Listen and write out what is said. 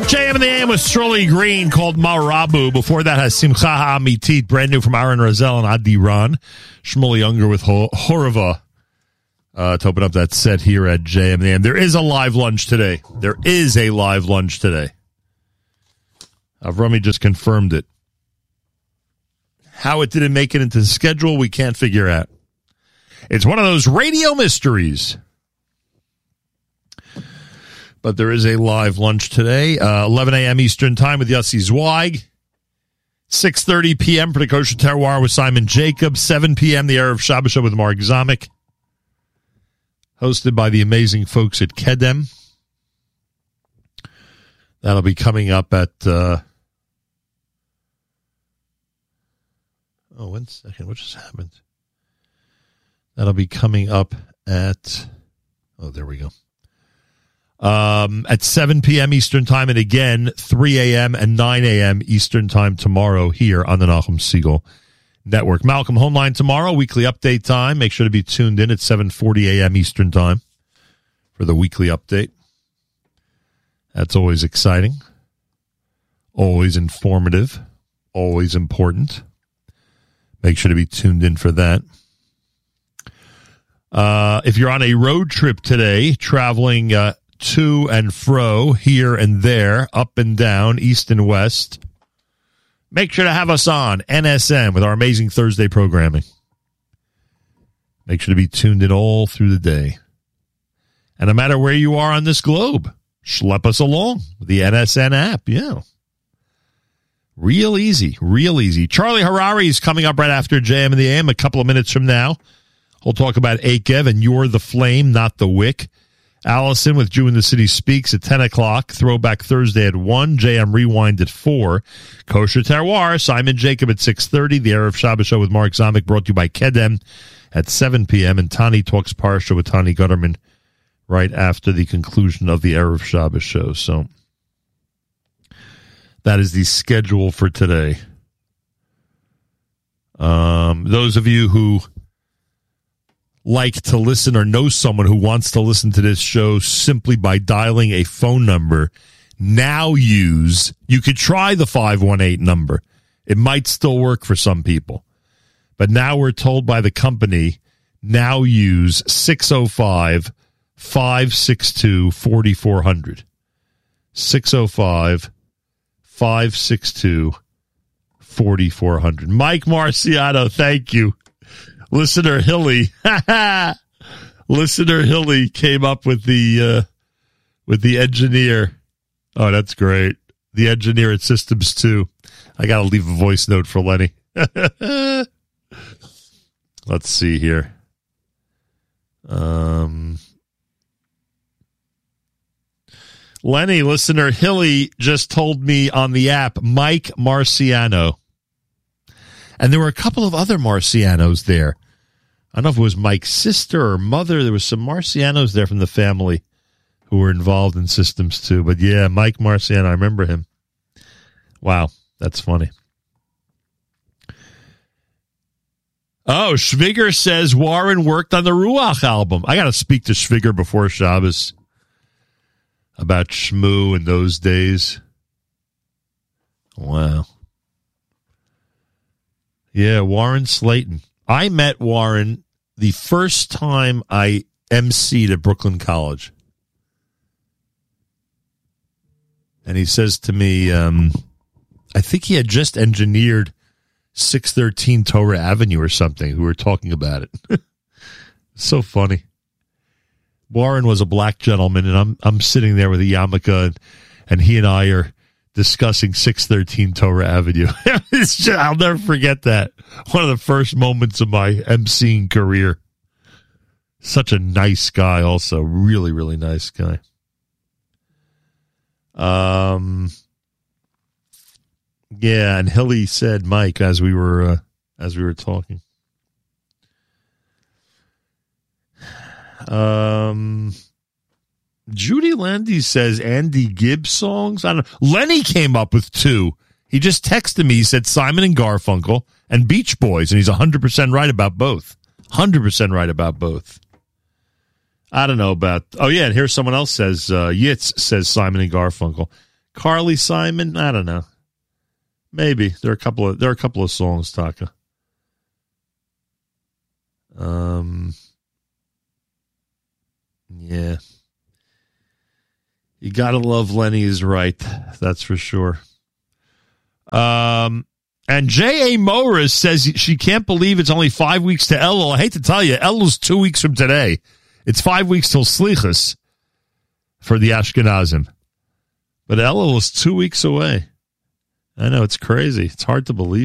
JM in the AM with Strolly Green called Marabu. Before that has Simcha Ha'amitit, brand new from Aaron Razel and Adi Ran. Shmuley Younger with Horava to open up that set here at JM in the AM. There is a live lunch today. Avrami just confirmed it. How it didn't make it into the schedule, we can't figure out. It's one of those radio mysteries. But there is a live lunch today, 11 a.m. Eastern Time with Yossi Zweig, 6:30 p.m. for the Kosher Terroir with Simon Jacobs, 7 p.m. the Erev Shabbos Show with Mark Zamek, hosted by the amazing folks at Kedem. That'll be coming up at... 1 second. What just happened? That'll be coming up at... there we go. At 7 p.m. Eastern Time, and again, 3 a.m. and 9 a.m. Eastern Time tomorrow here on the Nachum Segal Network. Malcolm Homeline tomorrow, weekly update time. Make sure to be tuned in at 7:40 a.m. Eastern Time for the weekly update. That's always exciting, always informative, always important. Make sure to be tuned in for that. If you're on a road trip today, traveling to and fro, here and there, up and down, east and west, make sure to have us on NSN with our amazing Thursday programming. Make sure to be tuned in all through the day. And no matter where you are on this globe, schlep us along with the NSN app. Yeah. Real easy, real easy. Charlie Harari is coming up right after JM in the AM a couple of minutes from now. We'll talk about Akev and You're the Flame, Not the Wick. Allison with Jew in the City Speaks at 10 o'clock. Throwback Thursday at 1. JM Rewind at 4. Kosher Terroir, Simon Jacob at 6:30. The Erev Shabbos Show with Mark Zamek brought to you by Kedem at 7 p.m. And Tani Talks Parsha with Tani Gutterman right after the conclusion of the Erev Shabbos Show. So that is the schedule for today. Those of you who like to listen or know someone who wants to listen to this show simply by dialing a phone number, you could try the 518 number. It might still work for some people. But now we're told by the company, now use 605-562-4400. 605-562-4400. Mike Marciano, thank you. Listener Hilly came up with the engineer. Oh, that's great. The engineer at Systems 2. I got to leave a voice note for Lenny. Let's see here. Lenny, listener Hilly just told me on the app, Mike Marciano. And there were a couple of other Marcianos there. I don't know if it was Mike's sister or mother. There was some Marcianos there from the family who were involved in Systems 2. But yeah, Mike Marciano, I remember him. Wow, that's funny. Oh, Schwiger says Warren worked on the Ruach album. I got to speak to Schwiger before Shabbos about Shmoo in those days. Wow. Yeah, Warren Slayton. I met Warren the first time I emceed at Brooklyn College. And he says to me, I think he had just engineered 613 Torah Avenue or something. We were talking about it. So funny. Warren was a black gentleman, and I'm sitting there with a yarmulke, and he and I are discussing 613 Torah Avenue. I'll never forget that. One of the first moments of my emceeing career. Such a nice guy also. Really, really nice guy. Yeah, and Hilly said Mike as we were talking. Judy Landy says Andy Gibbs songs. I don't know. Lenny came up with 2. He just texted me. He said Simon and Garfunkel and Beach Boys, and he's 100% right about both. 100% right about both. I don't know about... Oh, yeah, and here's someone else says, Yitz says Simon and Garfunkel. Carly Simon? I don't know. Maybe there are a couple of songs, Taka. Yeah. You gotta love Lenny is right. That's for sure. And J.A. Morris says she can't believe it's only 5 weeks to Elul. I hate to tell you, Elul's 2 weeks from today. It's 5 weeks till Slichus for the Ashkenazim. But Elul is 2 weeks away. I know, it's crazy. It's hard to believe.